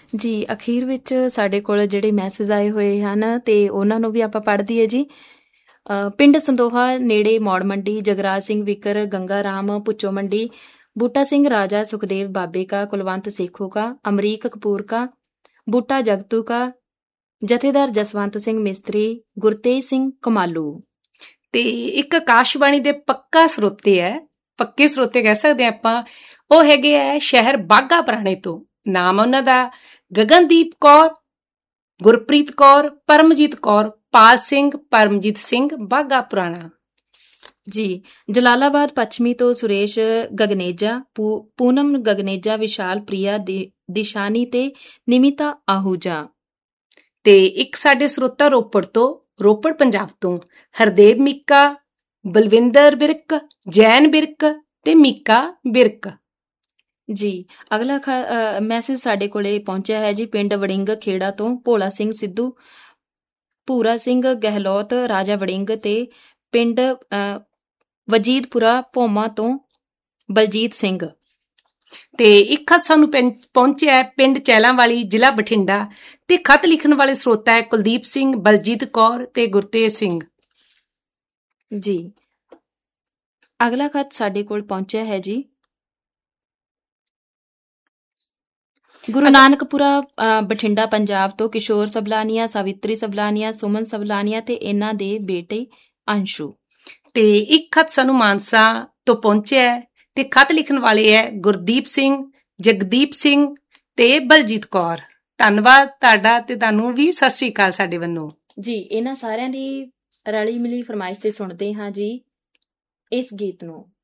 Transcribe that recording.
ਜੀ ਅਖੀਰ ਵਿੱਚ ਸਾਡੇ ਕੋਲ ਜਿਹੜੇ ਮੈਸੇਜ ਆਏ ਹੋਏ ਹਨ ਤੇ ਉਹਨਾਂ ਨੂੰ ਵੀ ਆਪਾਂ ਪੜ੍ਹ ਦਈਏ ਜੀ। ਪਿੰਡ ਸੰਦੋਹਾ ਨੇੜੇ ਮੌੜ ਮੰਡੀ, ਜਗਰਾਜ ਸਿੰਘ ਵਿਕਰ, ਗੰਗਾ ਰਾਮ ਪੁੱਚੋ ਮੰਡੀ, ਬੂਟਾ ਸਿੰਘ ਰਾਜਾ, ਸੁਖਦੇਵ ਬਾਬੇ का, कुलवंत सेखों का, अमरीक कपूर का, बूटा जगतू का, ਜਥੇਦਾਰ ਜਸਵੰਤ ਸਿੰਘ ਮਿਸਤਰੀ, ਗੁਰਤੇਜ ਸਿੰਘ ਕਮਾਲੂ। ਤੇ ਇੱਕ ਆਕਾਸ਼ਬਾਣੀ ਦੇ ਪੱਕਾ ਸਰੋਤੇ ਹੈ, ਪੱਕੇ ਸਰੋਤੇ ਕਹਿ ਸਕਦੇ ਹਾਂ ਆਪਾਂ। ਉਹ ਹੈਗੇ ਹੈ ਸ਼ਹਿਰ ਬਾਘਾ ਪੁਰਾਣੇ ਤੋਂ। ਨਾਮ ਉਹਨਾਂ ਦਾ ਗਗਨਦੀਪ ਕੌਰ, ਗੁਰਪ੍ਰੀਤ ਕੌਰ, ਪਰਮਜੀਤ ਕੌਰ, ਪਾਲ ਸਿੰਘ, ਪਰਮਜੀਤ ਸਿੰਘ, ਬਾਘਾ ਪੁਰਾਣਾ। ਜੀ ਜਲਾਲਾਬਾਦ ਪੱਛਮੀ ਤੋਂ ਸੁਰੇਸ਼ ਗਗਨੇਜਾ, ਪੂਨਮ ਗਗਨੇਜਾ, ਵਿਸ਼ਾਲ ਪ੍ਰਿਆ, ਦਿਸ਼ਾਨੀ ਤੇ ਨਿਮਿਤਾ ਆਹੂਜਾ। ਤੇ ਇੱਕ ਸਾਡੇ ਸਰੋਤਾ ਰੋਪੜ ਤੋਂ, ਰੋਪੜ ਪੰਜਾਬ ਤੋਂ, ਹਰਦੇਵ ਮੀਕਾ, ਬਲਵਿੰਦਰ ਬਿਰਕ, ਜੈਨ ਬਿਰਕ ਤੇ ਮੀਕਾ ਬਿਰਕ। ਜੀ ਅਗਲਾ ਮੈਸੇਜ ਸਾਡੇ ਕੋਲੇ ਪਹੁੰਚਿਆ ਹੈ ਜੀ ਪਿੰਡ ਵੜਿੰਗ ਖੇੜਾ ਤੋਂ ਭੋਲਾ ਸਿੰਘ ਸਿੱਧੂ, ਭੂਰਾ ਸਿੰਘ ਗਹਿਲੋਤ, ਰਾਜਾ ਵੜਿੰਗ ਤੇ ਪਿੰਡ ਵਜੀਦਪੁਰਾ ਭੋਮਾ ਤੋਂ ਬਲਜੀਤ ਸਿੰਘ। ਤੇ ਇੱਕ ਖਤ ਸਾਨੂੰ ਪਹੁੰਚਿਆ ਪਿੰਡ ਚਹਿਲਾਂਵਾਲੀ, ਜ਼ਿਲ੍ਹਾ ਬਠਿੰਡਾ, ਤੇ ਖਤ ਲਿਖਣ ਵਾਲੇ ਸਰੋਤਾ ਹੈ ਕੁਲਦੀਪ ਸਿੰਘ, ਬਲਜੀਤ ਕੌਰ ਤੇ ਗੁਰਤੇਜ ਸਿੰਘ। ਜੀ ਅਗਲਾ ਖਤ ਸਾਡੇ ਕੋਲ ਪਹੁੰਚਿਆ ਹੈ ਜੀ ਗੁਰੂ ਨਾਨਕਪੁਰਾ ਬਠਿੰਡਾ ਪੰਜਾਬ ਤੋਂ ਕਿਸ਼ੋਰ ਸਬਲਾਨੀਆ, ਸਾਵਿਤਰੀ ਸਬਲਾਨੀਆ, ਸੁਮਨ ਸਬਲਾਨੀਆ ਤੇ ਇਹਨਾਂ ਦੇ ਬੇਟੇ ਅੰਸ਼ੂ। ਤੇ ਇੱਕ ਖਤ ਸਾਨੂੰ ਮਾਨਸਾ ਤੋਂ ਪਹੁੰਚਿਆ ਹੈ ਤੇ ਖਤ ਲਿਖਣ ਵਾਲੇ ਹੈ ਗੁਰਦੀਪ ਸਿੰਘ, ਜਗਦੀਪ ਸਿੰਘ ਤੇ ਬਲਜੀਤ ਕੌਰ। ਧੰਨਵਾਦ ਤੁਹਾਡਾ ਤੇ ਤੁਹਾਨੂੰ ਵੀ ਸਤਿ ਸ੍ਰੀ ਅਕਾਲ ਸਾਡੇ ਵੱਲੋਂ। ਜੀ ਇਹਨਾਂ ਸਾਰਿਆਂ ਦੀ ਰਲੀ ਮਿਲੀ ਫਰਮਾਇਸ਼ ਤੇ ਸੁਣਦੇ ਹਾਂ ਜੀ ਇਸ ਗੀਤ ਨੂੰ।